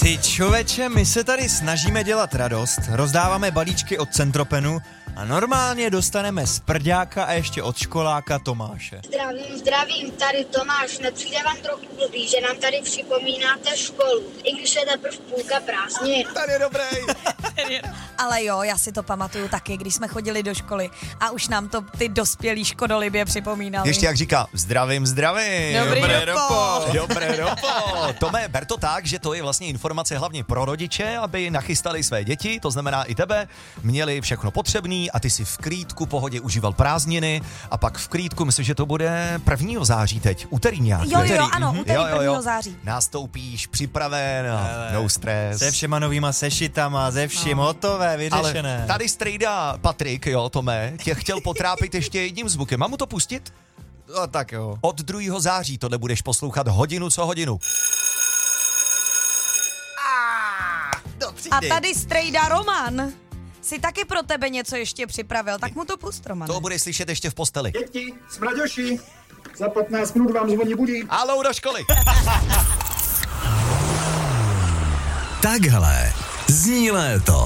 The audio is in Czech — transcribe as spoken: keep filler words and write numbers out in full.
Ty čověče, my se tady snažíme dělat radost, rozdáváme balíčky od Centropenu a normálně dostaneme z prďáka a ještě od školáka Tomáše. Zdravím, zdravím, tady Tomáš, nepřijde vám trochu blbý, že nám tady připomínáte školu, i když je teprve půlka prázdnin. Tady je dobrý. Ale jo, já si to pamatuju taky, když jsme chodili do školy a už nám to ty dospělí škodolibě připomínali. Ještě jak říká, zdravím, zdravím. Dobrý Dobré dopo. Dobré dopo. Tome, ber to tak, že to je vlastně informace hlavně pro rodiče, aby nachystali své děti, to znamená i tebe, měli všechno potřebný a ty si v klídku pohodě užíval prázdniny a pak v klídku, myslím, že to bude prvního září teď, úterý nějak. Jo, úterý. jo, ano, Mhm. úterý jo, jo, jo. prvního září. Nastoupíš, připraven, a no stres. Se všema novýma sešitama, ze vším, no. Hotové, vyřešené. Ale tady strejda Patrik, jo, Tome, tě chtěl potrápit ještě jedním zvukem. Mám mu to pustit? No tak jo. Od druhého září tohle budeš poslouchat hodinu co hodinu. A tady strejda Roman si taky pro tebe něco ještě připravil, tak mu to pust, Romane. To budeš slyšet ještě v posteli. Děti, smraďoši, za patnáct minut vám zvoní budík. Halou do školy. Takhle zní léto.